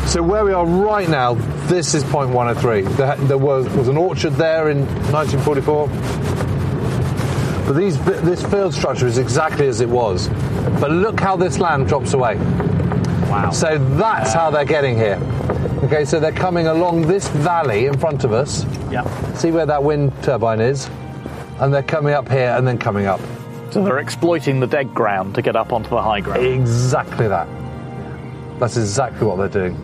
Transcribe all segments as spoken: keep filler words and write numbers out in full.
So where we are right now, this is point one oh three. There, there was, was an orchard there in nineteen forty-four. But these, this field structure is exactly as it was. But look how this land drops away. Wow. So that's how they're getting here. Okay, so they're coming along this valley in front of us. Yeah. See where that wind turbine is? And they're coming up here and then coming up. So they're exploiting the dead ground to get up onto the high ground. Exactly that. That's exactly what they're doing.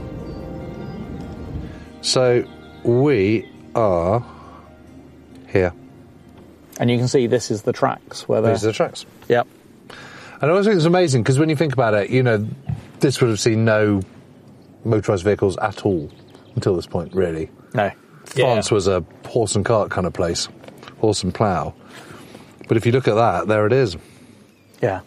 So we are here. And you can see this is the tracks where they're... These are the tracks. Yep. And I always think it's amazing because when you think about it, you know, this would have seen no motorised vehicles at all until this point, really. No. France yeah. was a horse and cart kind of place, horse and plough. But if you look at that, there it is. Yeah.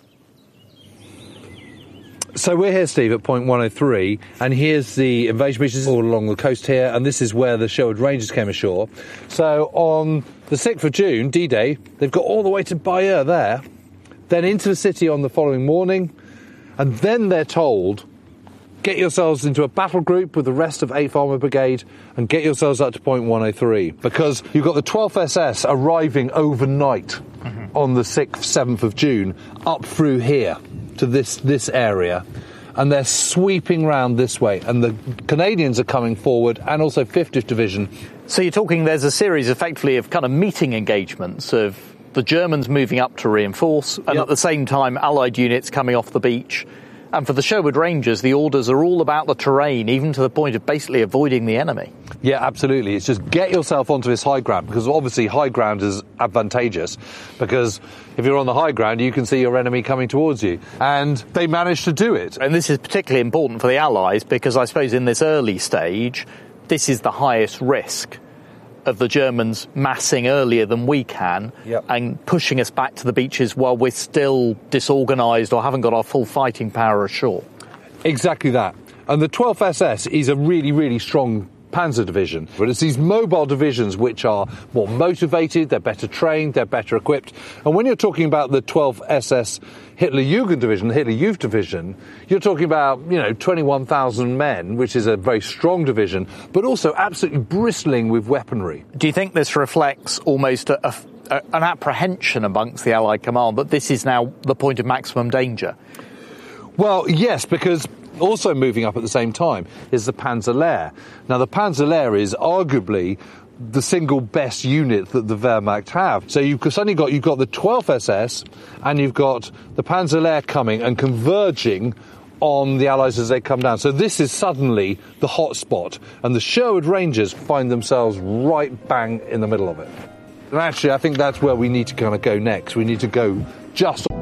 So we're here, Steve, at point one oh three, and here's the invasion beaches all along the coast here, and this is where the Sherwood Rangers came ashore. So on the sixth of June, D-Day, they've got all the way to Bayeux there, then into the city on the following morning, and then they're told, get yourselves into a battle group with the rest of eighth Armoured Brigade and get yourselves up to point one oh three, because you've got the twelfth S S arriving overnight mm-hmm. on the sixth, seventh of June, up through here to this this area, and they're sweeping round this way, and the Canadians are coming forward, and also fiftieth Division. So you're talking there's a series effectively of kind of meeting engagements of the Germans moving up to reinforce, and yep. at the same time Allied units coming off the beach. And for the Sherwood Rangers, the orders are all about the terrain, even to the point of basically avoiding the enemy. Yeah, absolutely. It's just get yourself onto this high ground, because obviously high ground is advantageous, because if you're on the high ground, you can see your enemy coming towards you. And they managed to do it. And this is particularly important for the Allies, because I suppose in this early stage, this is the highest risk of the Germans massing earlier than we can yep. and pushing us back to the beaches while we're still disorganised or haven't got our full fighting power ashore. Exactly that. And the twelfth S S is a really, really strong Panzer division. But it's these mobile divisions which are more motivated, they're better trained, they're better equipped. And when you're talking about the twelfth S S Hitler-Jugend division, the Hitler Youth division, you're talking about, you know, twenty-one thousand men, which is a very strong division, but also absolutely bristling with weaponry. Do you think this reflects almost a, a, a, an apprehension amongst the Allied command that this is now the point of maximum danger? Well, yes, because also moving up at the same time is the Panzerlehr. Now, the Panzerlehr is arguably the single best unit that the Wehrmacht have. So you've suddenly got, you've got the twelfth S S and you've got the Panzerlehr coming and converging on the Allies as they come down. So this is suddenly the hot spot, and the Sherwood Rangers find themselves right bang in the middle of it. And actually, I think that's where we need to kind of go next. We need to go just